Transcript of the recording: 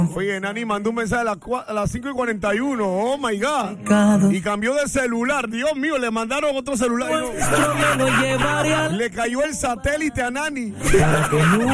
Oye, Nani mandó un mensaje a las 5:41. Oh my God. Y cambió de celular. Dios mío, le mandaron otro celular. Le cayó el satélite a Nani.